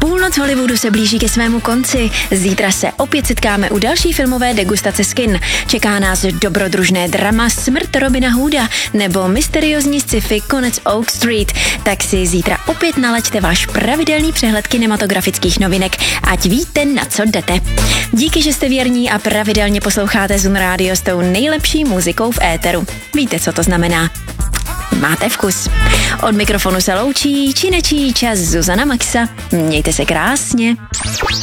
Půlnoc Hollywoodu se blíží ke svému konci. Zítra se opět setkáme u další filmové degustace z kin. Čeká nás dobrodružné drama Smrt Robina Hooda nebo mysteriózní sci-fi Konec Oak Street. Tak si zítra opět nalaďte váš pravidelný přehled kinematografických novinek, ať víte, na co jdete. Díky, že jste věrní a pravidelně posloucháte Zoom Radio s tou nejlepší muzikou v éteru. Víte, co to znamená. Máte vkus. Od mikrofonu se loučí či nečí čas Zuzana Maxa. Mějte se krásně.